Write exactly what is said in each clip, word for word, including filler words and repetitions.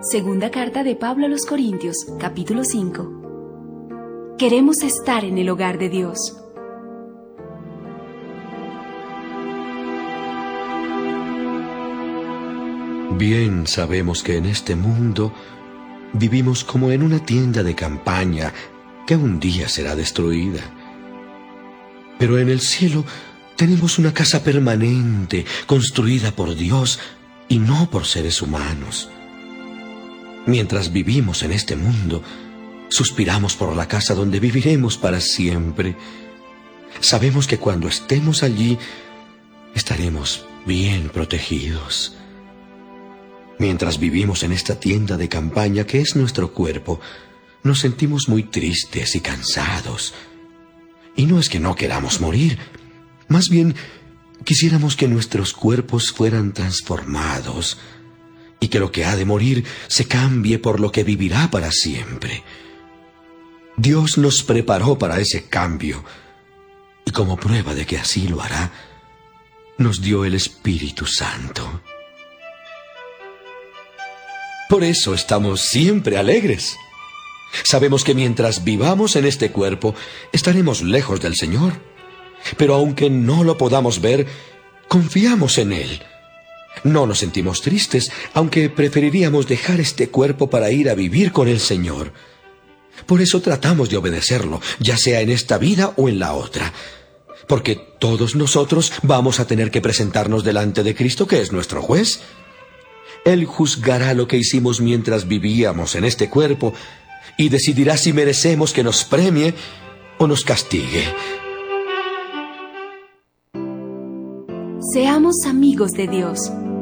Segunda carta de Pablo a los Corintios, capítulo cinco. Queremos estar en el hogar de Dios. Bien sabemos que en este mundo vivimos como en una tienda de campaña que un día será destruida. Pero en el cielo tenemos una casa permanente, construida por Dios y no por seres humanos. Mientras vivimos en este mundo, suspiramos por la casa donde viviremos para siempre. Sabemos que cuando estemos allí, estaremos bien protegidos. Mientras vivimos en esta tienda de campaña que es nuestro cuerpo, nos sentimos muy tristes y cansados. Y no es que no queramos morir, más bien quisiéramos que nuestros cuerpos fueran transformados y que lo que ha de morir se cambie por lo que vivirá para siempre. Dios nos preparó para ese cambio y como prueba de que así lo hará, nos dio el Espíritu Santo. Por eso estamos siempre alegres. Sabemos que mientras vivamos en este cuerpo, estaremos lejos del Señor. Pero aunque no lo podamos ver, confiamos en Él. No nos sentimos tristes, aunque preferiríamos dejar este cuerpo para ir a vivir con el Señor. Por eso tratamos de obedecerlo, ya sea en esta vida o en la otra. Porque todos nosotros vamos a tener que presentarnos delante de Cristo, que es nuestro juez. Él juzgará lo que hicimos mientras vivíamos en este cuerpo y decidirá si merecemos que nos premie o nos castigue. Seamos amigos de Dios.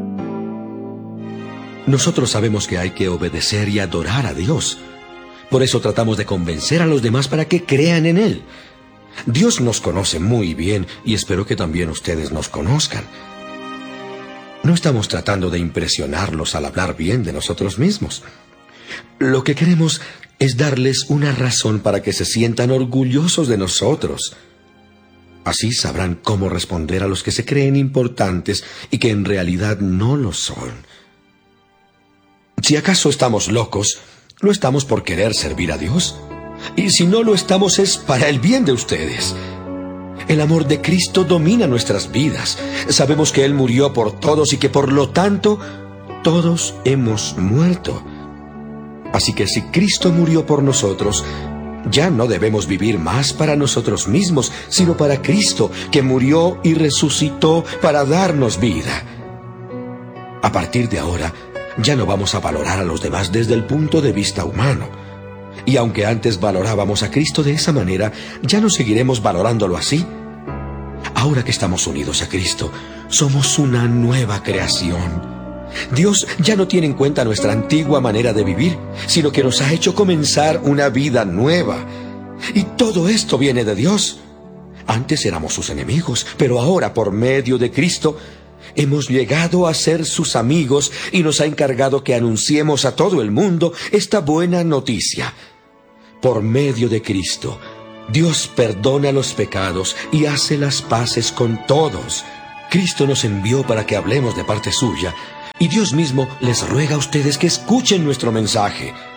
Nosotros sabemos que hay que obedecer y adorar a Dios. Por eso tratamos de convencer a los demás para que crean en Él. Dios nos conoce muy bien y espero que también ustedes nos conozcan. No estamos tratando de impresionarlos al hablar bien de nosotros mismos. Lo que queremos es darles una razón para que se sientan orgullosos de nosotros. Así sabrán cómo responder a los que se creen importantes y que en realidad no lo son. Si acaso estamos locos, lo estamos por querer servir a Dios. Y si no lo estamos es para el bien de ustedes. El amor de Cristo domina nuestras vidas. Sabemos que Él murió por todos y que por lo tanto todos hemos muerto. Así que si Cristo murió por nosotros, ya no debemos vivir más para nosotros mismos, sino para Cristo, que murió y resucitó para darnos vida. A partir de ahora, ya no vamos a valorar a los demás desde el punto de vista humano. Y aunque antes valorábamos a Cristo de esa manera, ya no seguiremos valorándolo así. Ahora que estamos unidos a Cristo, somos una nueva creación. Dios ya no tiene en cuenta nuestra antigua manera de vivir, sino que nos ha hecho comenzar una vida nueva. Y todo esto viene de Dios. Antes éramos sus enemigos, pero ahora, por medio de Cristo, hemos llegado a ser sus amigos y nos ha encargado que anunciemos a todo el mundo esta buena noticia. Por medio de Cristo, Dios perdona los pecados y hace las paces con todos. Cristo nos envió para que hablemos de parte suya, y Dios mismo les ruega a ustedes que escuchen nuestro mensaje.